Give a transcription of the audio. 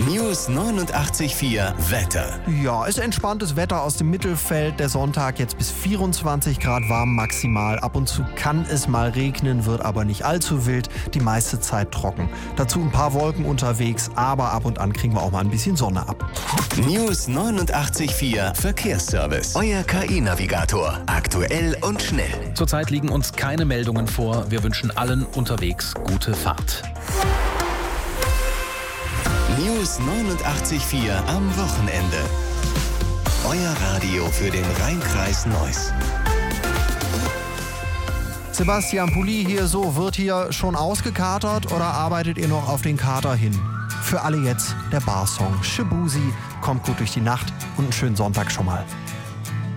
News 89,4 Wetter. Ja, ist entspanntes Wetter aus dem Mittelfeld. Der Sonntag jetzt bis 24 Grad warm maximal. Ab und zu kann es mal regnen, wird aber nicht allzu wild. Die meiste Zeit trocken. Dazu ein paar Wolken unterwegs, aber ab und an kriegen wir auch mal ein bisschen Sonne ab. News 89,4 Verkehrsservice. Euer KI-Navigator. Aktuell und schnell. Zurzeit liegen uns keine Meldungen vor. Wir wünschen allen unterwegs gute Fahrt. News 89,4 am Wochenende. Euer Radio für den Rhein-Kreis Neuss. Sebastian Pulli hier, so, wird hier schon ausgekatert oder arbeitet ihr noch auf den Kater hin? Für alle jetzt der Barsong Shibusi. Kommt gut durch die Nacht und einen schönen Sonntag schon mal.